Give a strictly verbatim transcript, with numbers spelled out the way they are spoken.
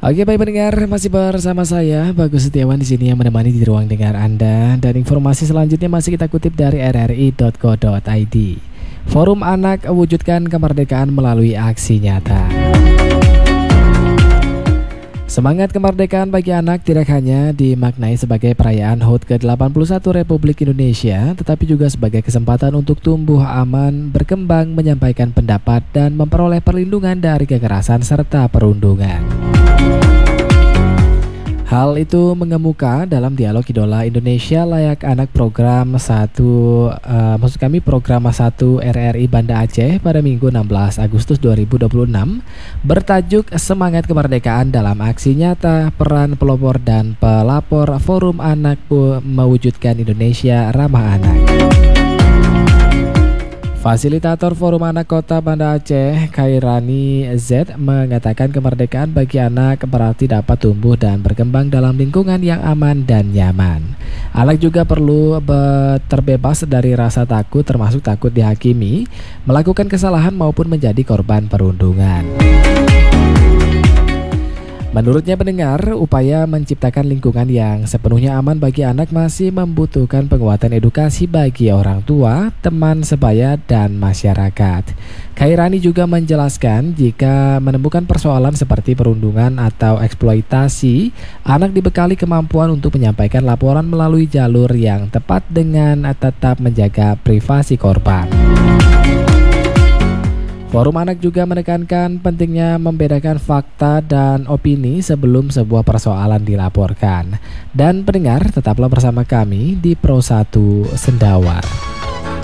Oke, baik pendengar, masih bersama saya Bagus Setiawan di sini yang menemani di ruang dengar Anda, dan informasi selanjutnya masih kita kutip dari r r i titik co titik i d. Forum Anak wujudkan kemerdekaan melalui aksi nyata. Semangat kemerdekaan bagi anak tidak hanya dimaknai sebagai perayaan H U T ke delapan puluh satu Republik Indonesia, tetapi juga sebagai kesempatan untuk tumbuh aman, berkembang, menyampaikan pendapat, dan memperoleh perlindungan dari kekerasan serta perundungan. Hal itu mengemuka dalam dialog Idola Indonesia Layak Anak program satu, uh, maksud kami program satu R R I Banda Aceh pada Minggu enam belas Agustus dua ribu dua puluh enam bertajuk Semangat Kemerdekaan dalam Aksi Nyata, Peran Pelopor dan Pelapor Forum Anak Mewujudkan Indonesia Ramah Anak. Fasilitator Forum Anak Kota Banda Aceh, Khairani Z, mengatakan kemerdekaan bagi anak berarti dapat tumbuh dan berkembang dalam lingkungan yang aman dan nyaman. Anak juga perlu terbebas dari rasa takut, termasuk takut dihakimi, melakukan kesalahan maupun menjadi korban perundungan. Menurutnya pendengar, upaya menciptakan lingkungan yang sepenuhnya aman bagi anak masih membutuhkan penguatan edukasi bagi orang tua, teman sebaya, dan masyarakat. Khairani juga menjelaskan jika menemukan persoalan seperti perundungan atau eksploitasi, anak dibekali kemampuan untuk menyampaikan laporan melalui jalur yang tepat dengan tetap menjaga privasi korban. Forum Anak juga menekankan pentingnya membedakan fakta dan opini sebelum sebuah persoalan dilaporkan. Dan pendengar, tetaplah bersama kami di Pro satu Sendawar.